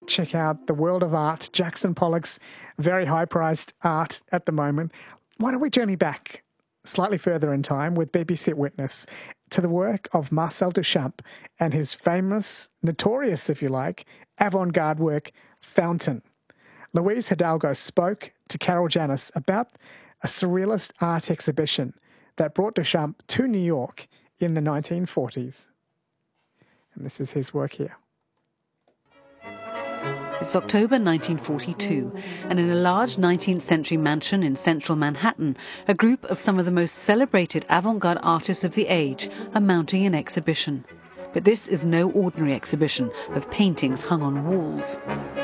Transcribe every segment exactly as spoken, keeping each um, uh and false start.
check out the world of art, Jackson Pollock's very high-priced art at the moment, why don't we journey back slightly further in time with babysit witness to the work of Marcel Duchamp and his famous, notorious, if you like, avant-garde work, Fountain. Luis Hidalgo spoke to Carol Janis about a surrealist art exhibition that brought Duchamp to New York in the nineteen forties. And this is his work here. It's October nineteen forty-two, and in a large nineteenth century mansion in central Manhattan, a group of some of the most celebrated avant-garde artists of the age are mounting an exhibition. But this is no ordinary exhibition of paintings hung on walls.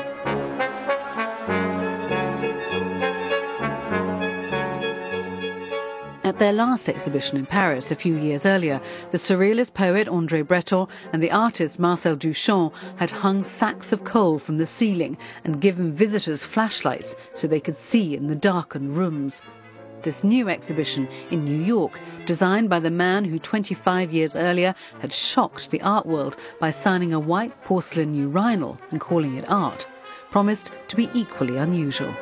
At their last exhibition in Paris a few years earlier, the surrealist poet André Breton and the artist Marcel Duchamp had hung sacks of coal from the ceiling and given visitors flashlights so they could see in the darkened rooms. This new exhibition in New York, designed by the man who twenty-five years earlier had shocked the art world by signing a white porcelain urinal and calling it art, promised to be equally unusual.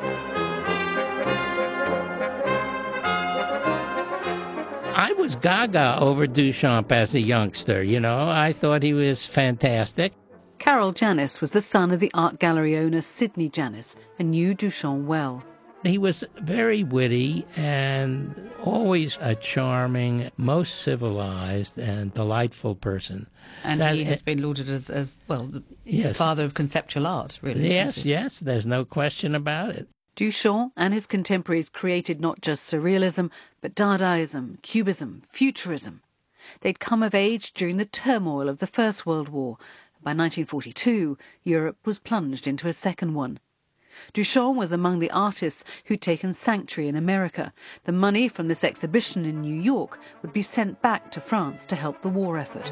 I was gaga over Duchamp as a youngster, you know. I thought he was fantastic. Carol Janis was the son of the art gallery owner Sidney Janis and knew Duchamp well. He was very witty and always a charming, most civilized and delightful person. And that, he has been lauded as, as well, the, yes. the father of conceptual art, really. Yes, yes, there's no question about it. Duchamp and his contemporaries created not just surrealism, but Dadaism, Cubism, Futurism. They'd come of age during the turmoil of the First World War. By nineteen forty-two, Europe was plunged into a second one. Duchamp was among the artists who'd taken sanctuary in America. The money from this exhibition in New York would be sent back to France to help the war effort.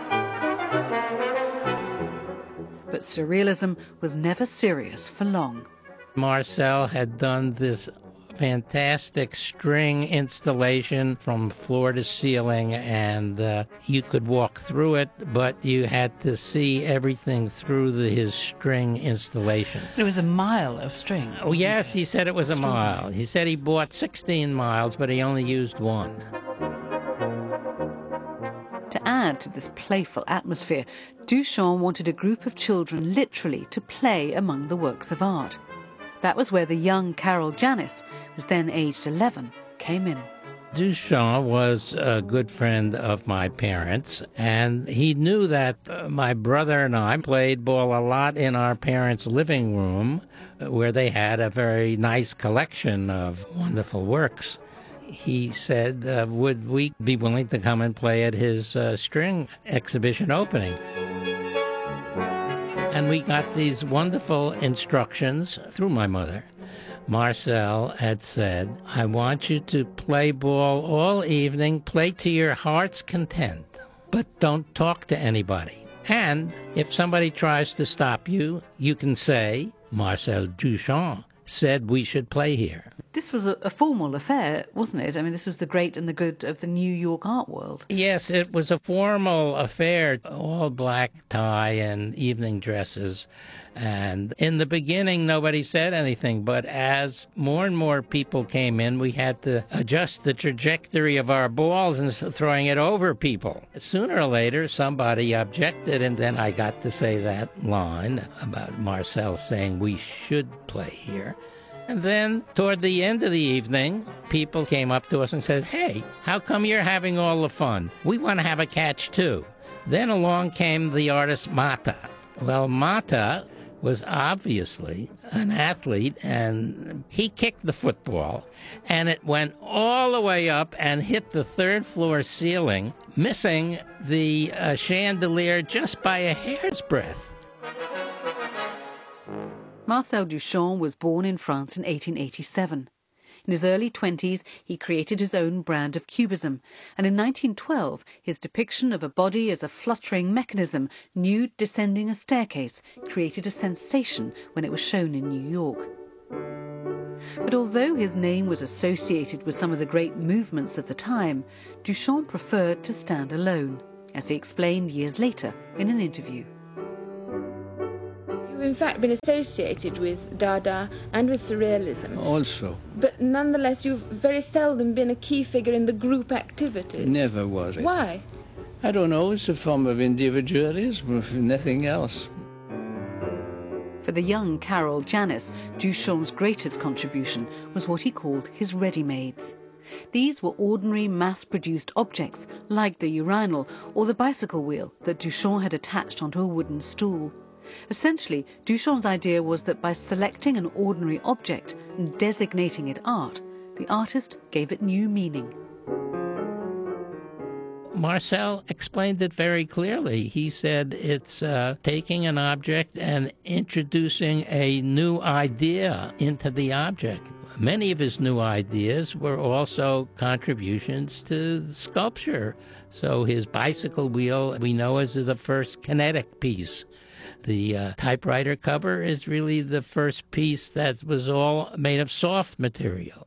But surrealism was never serious for long. Marcel had done this fantastic string installation from floor to ceiling, and uh, you could walk through it, but you had to see everything through the, his string installation. It was a mile of string. Oh, yes, he said it was a mile. He said he bought sixteen miles, but he only used one. To add to this playful atmosphere, Duchamp wanted a group of children literally to play among the works of art. That was where the young Carol Janis, who was then aged eleven, came in. Duchamp was a good friend of my parents, and he knew that uh, my brother and I played ball a lot in our parents' living room, where they had a very nice collection of wonderful works. He said, uh, would we be willing to come and play at his uh, string exhibition opening? And we got these wonderful instructions through my mother. Marcel had said, I want you to play ball all evening, play to your heart's content, but don't talk to anybody. And if somebody tries to stop you, you can say, Marcel Duchamp said we should play here. This was a, a formal affair, wasn't it? I mean, this was the great and the good of the New York art world. Yes, it was a formal affair, all black tie and evening dresses. And in the beginning, nobody said anything. But as more and more people came in, we had to adjust the trajectory of our balls and throwing it over people. Sooner or later, somebody objected, and then I got to say that line about Marcel saying we should play here. And then, toward the end of the evening, people came up to us and said, hey, how come you're having all the fun? We want to have a catch, too. Then along came the artist Mata. Well, Mata was obviously an athlete, and he kicked the football, and it went all the way up and hit the third floor ceiling, missing the uh, chandelier just by a hair's breadth. Marcel Duchamp was born in France in eighteen eighty-seven. In his early twenties, he created his own brand of Cubism, and in nineteen twelve, his depiction of a body as a fluttering mechanism, nude descending a staircase, created a sensation when it was shown in New York. But although his name was associated with some of the great movements of the time, Duchamp preferred to stand alone, as he explained years later in an interview. He in fact been associated with Dada and with Surrealism. Also. But nonetheless, you've very seldom been a key figure in the group activities. Never was it. Why? I don't know, it's a form of individualism, if nothing else. For the young Carol Janis, Duchamp's greatest contribution was what he called his ready-mades. These were ordinary mass-produced objects, like the urinal or the bicycle wheel that Duchamp had attached onto a wooden stool. Essentially, Duchamp's idea was that by selecting an ordinary object and designating it art, the artist gave it new meaning. Marcel explained it very clearly. He said it's uh, taking an object and introducing a new idea into the object. Many of his new ideas were also contributions to sculpture. So his bicycle wheel we know as the first kinetic piece. The uh, typewriter cover is really the first piece that was all made of soft material.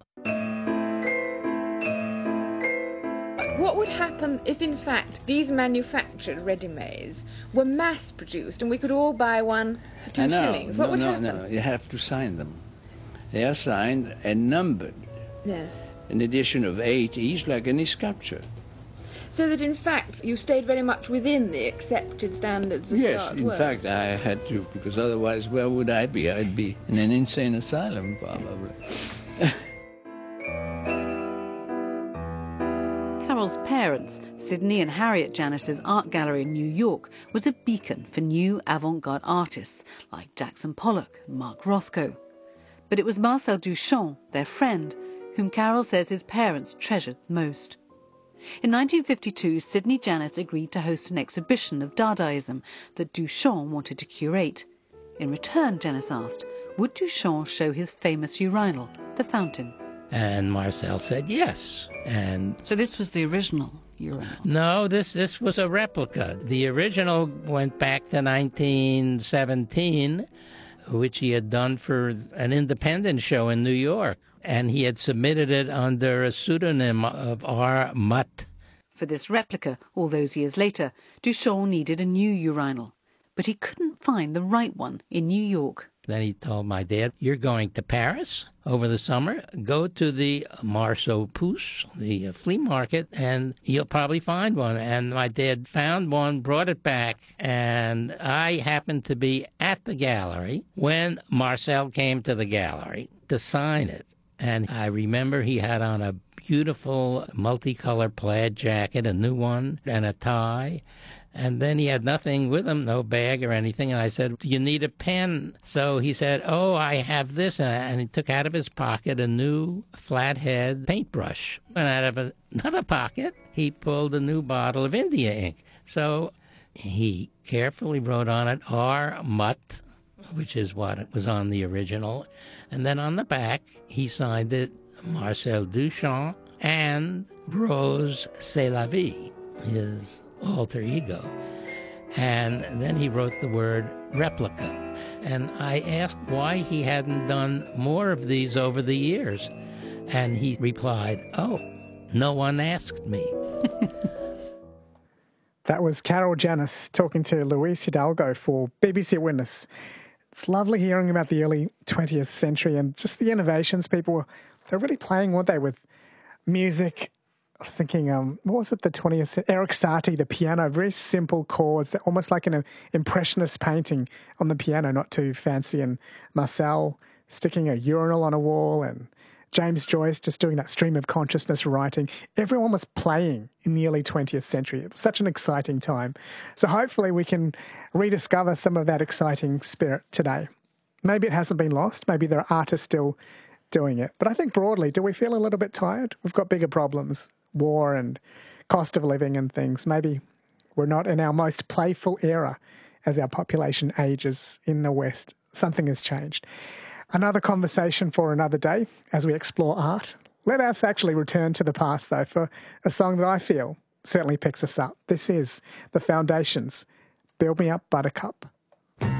What would happen if, in fact, these manufactured ready-mades were mass-produced and we could all buy one for two no, shillings? What no, would no, happen? No, you have to sign them. They are signed and numbered. Yes. An edition of eight each, like any sculpture. So that, in fact, you stayed very much within the accepted standards of Yes, art in work. fact, I had to, because otherwise, where would I be? I'd be in an insane asylum, probably. Carol's parents, Sidney and Harriet Janis's art gallery in New York, was a beacon for new avant-garde artists like Jackson Pollock and Mark Rothko. But it was Marcel Duchamp, their friend, whom Carol says his parents treasured most. In nineteen fifty-two, Sidney Janis agreed to host an exhibition of Dadaism that Duchamp wanted to curate. In return, Janis asked, would Duchamp show his famous urinal, the fountain? And Marcel said yes. And So this was the original urinal? no, this this was a replica. The original went back to nineteen seventeen, which he had done for an independent show in New York. And he had submitted it under a pseudonym of R. Mutt. For this replica, all those years later, Duchamp needed a new urinal. But he couldn't find the right one in New York. Then he told my dad, you're going to Paris over the summer. Go to the Marceau Pouce, the flea market, and you'll probably find one. And my dad found one, brought it back, and I happened to be at the gallery when Marcel came to the gallery to sign it. And I remember he had on a beautiful multicolored plaid jacket, a new one, and a tie. And then he had nothing with him, no bag or anything. And I said, do you need a pen? So he said, oh, I have this. And he took out of his pocket a new flathead paintbrush. And out of another pocket, he pulled a new bottle of India ink. So he carefully wrote on it R. Mutt, which is what it was on the original. And then on the back, he signed it Marcel Duchamp and Rose C'est la Vie, his alter ego. And then he wrote the word replica. And I asked why he hadn't done more of these over the years. And he replied, oh, no one asked me. That was Carol Janis talking to Luis Hidalgo for B B C Witness. It's lovely hearing about the early twentieth century and just the innovations people were, they're really playing, weren't they, with music. I was thinking, um, what was it, the twentieth, Eric Satie, the piano, very simple chords, almost like an impressionist painting on the piano, not too fancy, and Marcel sticking a urinal on a wall, and James Joyce just doing that stream of consciousness writing. Everyone was playing in the early twentieth century. It was such an exciting time. So hopefully we can rediscover some of that exciting spirit today. Maybe it hasn't been lost. Maybe there are artists still doing it. But I think broadly, do we feel a little bit tired? We've got bigger problems, war and cost of living and things. Maybe we're not in our most playful era as our population ages in the West. Something has changed. Another conversation for another day as we explore art. Let us actually return to the past, though, for a song that I feel certainly picks us up. This is The Foundations, Build Me Up, Buttercup.